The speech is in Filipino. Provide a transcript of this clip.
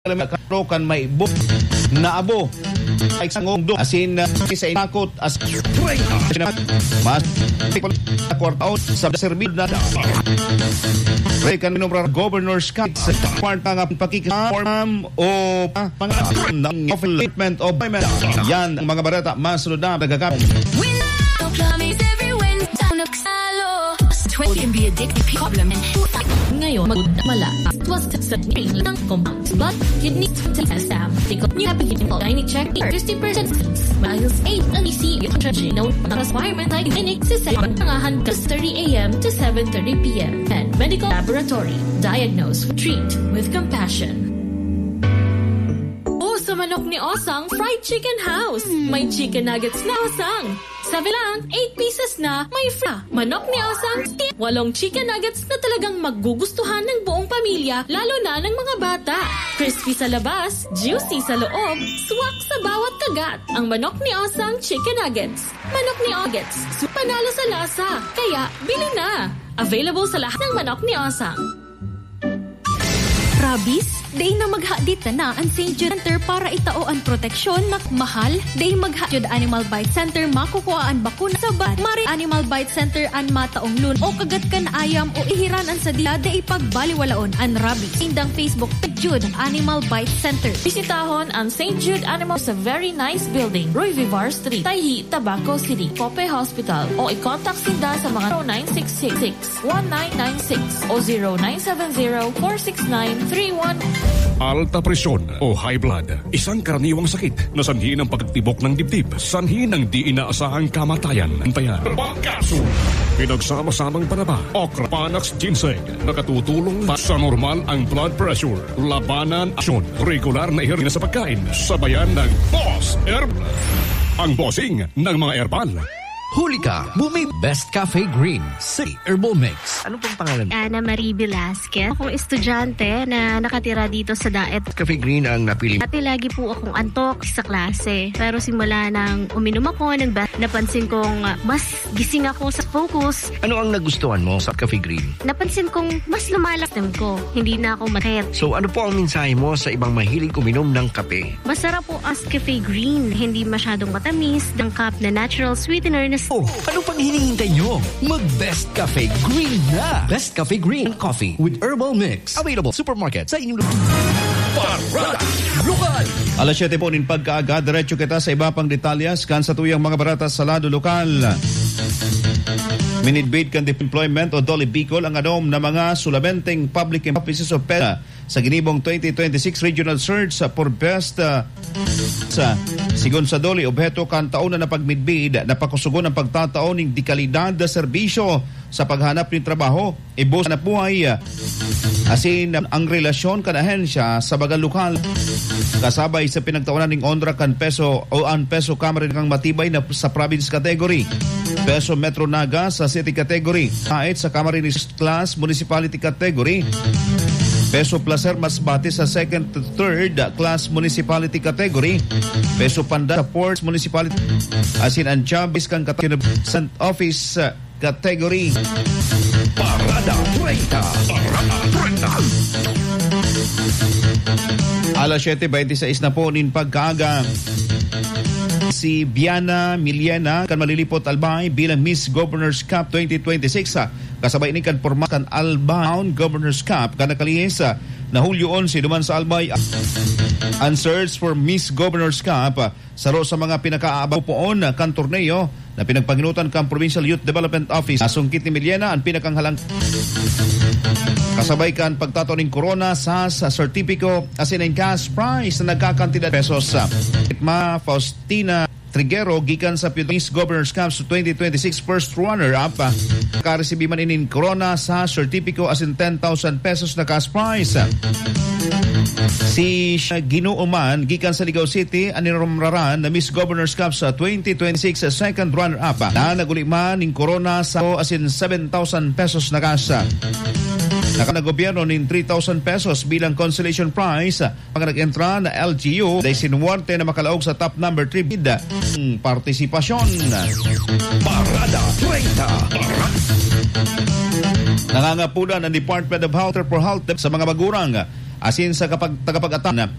kan may ibo na abo ay sangong do asin sa inakot as mas kwartaon sa servid na kan nombrar governor's cup sa kwarta nga pakikam o ng treatment of payment yan ang mga barata masunod na nagakap can be addictive problem ngayon magmala was sa ng compounds but you need to test them because you have to get tiny check 50% miles 8 ang easy no requirement like clinic sa pangahan 30 a.m. to 7:30 p.m. and medical laboratory diagnose treat with compassion. Sa manok ni Osang Fried Chicken House. May chicken nuggets na Osang. Sabi lang, 8 pieces na, may fra. Manok ni Osang, 8 chicken nuggets na talagang magugustuhan ng buong pamilya, lalo na ng mga bata. Crispy sa labas, juicy sa loob, swak sa bawat kagat. Ang manok ni Osang Chicken Nuggets. Manok ni Nuggets, panalo sa lasa. Kaya, bili na. Available sa lahat ng manok ni Osang. Rabies, day na maghadit na ang St. Jude Center para itao ang proteksyon na mahal. Day maghadit Animal Bite Center makukuha ang bakuna sa bat. Mari Animal Bite Center ang mataong lun o kagat kan ayam o ihiran ang sadila day pagbaliwalaon ang rabies. Indang Facebook Jude Animal Bite Center. Bisitahon ang St. Jude Animal sa very nice building, Roy Vivar Street, Tayhi, Tabaco City, Pope Hospital o i-contact sinda sa mga 0966-1996 o 0970-469-31. Alta presyon o high blood, isang karaniwang sakit na sanhi ng pagtibok ng dibdib, sanhi ng di inaasahang kamatayan. Antayan, Bangkaso, pinagsama-samang panaba, okra, panax, ginseng, nakatutulong sa normal ang blood pressure, labanan, asyon, regular na ihirin sa pagkain, sabayan ng Boss Herbal. Ang bossing ng mga herbal. Huli ka, bumi Best Cafe Green City Herbal Mix. Ano pong pangalan? Ana Marie Velasquez. Akong estudyante na nakatira dito sa Daet. Cafe Green ang napili. Dati lagi po akong antok sa klase. Pero simula nang uminom ako, napansin kong mas gising ako sa focus. Ano ang nagustuhan mo sa Cafe Green? Napansin kong mas lumalakas ko. Hindi na ako matet. So ano po ang mensahe mo sa ibang mahilig uminom ng kape? Masarap po ang Cafe Green. Hindi masyadong matamis. Dangkap na natural sweetener na oh, ano pang hinihintay nyo? Mag-Best Cafe Green na! Best Cafe Green Coffee with Herbal Mix. Available supermarket sa inyong Parada Lokal. Alas 7 po nin pagkaaga, diretso kita sa iba pang detalyas kan sa tuyang mga barata sa lado lokal. Minidbid kan deployment o Doli Bicol ang adom na mga sulabenteng public offices of PETA sa ginibong 2026 Regional Search for Best sa sigon sa Doli obheto kan taon na pagmidbid na pakusugon ang pagtataon ng dikalidad na serbisyo sa paghanap ng trabaho, ibos na buhay asin ang relasyon kan ahensya sa bagang lokal kasabay sa pinagtaonan ng Ondra kan peso o ang peso Camera kang matibay na sa province category, peso Metro Naga sa city category, kahit sa Camarines class municipality category, peso Placer Masbate sa second to third class municipality category, peso Panda sa fourth municipality asin ang Chabis kan St. Office category. Parada 30. Parada 30. Alas 7:26 na po nin pagkaaga. Si Biana Miliana kan malilipot Albay bilang Miss Governor's Cup 2026 kasabay ni kan porma kan Albaon Governor's Cup kan nakalihis na Hulyo 11 duman sa Albay ang search for Miss Governor's Cup saro sa mga pinakaabaw poon kan torneo na pinagpaginutan kan Provincial Youth Development Office. Nasungkit ni Miliana ang pinakanghalang kasabay kan pagtataon ng corona sa certificate asin ang cash prize na nagkakantidad pesos. Itma Faustina Triguero gikan sa Miss Governor's Cup 2026 first runner-up karesibi man inin corona sa certificate asin 10,000 pesos na cash prize. Si Ginuuman gikan sa Ligao City aniramraran na Miss Governor's Cup sa 2026 second runner-up na naguliman ning corona sa asin 7,000 pesos na cash. Nakanagobyerno ng 3,000 pesos bilang consolation prize pag nag-entra na LGU dahil sinuwarte na makalaog sa top number 3 bid partisipasyon. Parada 30. Nangangapunan ang Department of Health for Health sa mga magurang asin sa tagapag-atam na